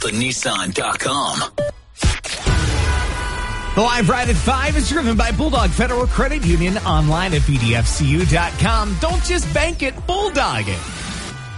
BuiltOnNissan.com. The Live Ride at 5 is driven by Bulldog Federal Credit Union, online at BDFCU.com. Don't just bank it, Bulldog it.